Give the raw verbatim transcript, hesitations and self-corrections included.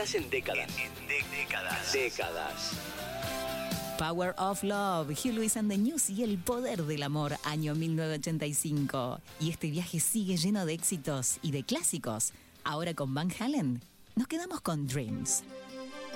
Estás en décadas. En, en décadas. Décadas. Power of Love, Hugh Lewis and the News y El Poder del Amor, año mil novecientos ochenta y cinco. Y este viaje sigue lleno de éxitos y de clásicos. Ahora con Van Halen, nos quedamos con Dreams.